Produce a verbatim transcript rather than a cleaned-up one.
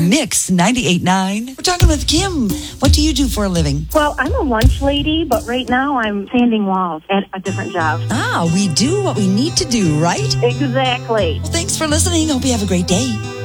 Mix ninety-eight point nine. We're talking with Kim. What do you do for a living? Well, I'm a lunch lady, but right now I'm sanding walls at a different job. Ah, we do what we need to do, right? Exactly. Well, thanks for listening. Hope you have a great day.